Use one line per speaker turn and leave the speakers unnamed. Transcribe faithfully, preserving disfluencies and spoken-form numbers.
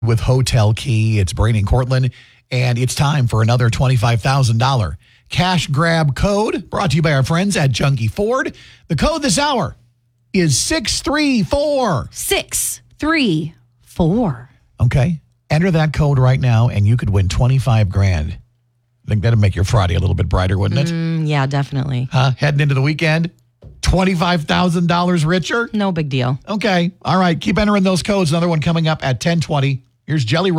with Hotel Key. It's Brady and Cortland, and it's time for another twenty-five thousand dollars cash grab code brought to you by our friends at Junkie Ford. The code this hour is six three four.
six three four.
Okay. Enter that code right now, and you could win twenty-five grand. I think that'd make your Friday a little bit brighter, wouldn't it?
Mm, yeah, definitely.
Huh? Heading into the weekend, twenty-five thousand dollars richer?
No big deal.
Okay. All right. Keep entering those codes. Another one coming up at ten twenty. Here's Jelly Roll.